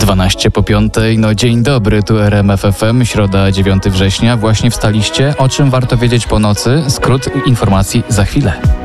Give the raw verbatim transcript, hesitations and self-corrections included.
dwanaście po piątej, no dzień dobry, tu R M F F M, środa dziewiątego września, właśnie wstaliście. O czym warto wiedzieć po nocy? Skrót informacji za chwilę.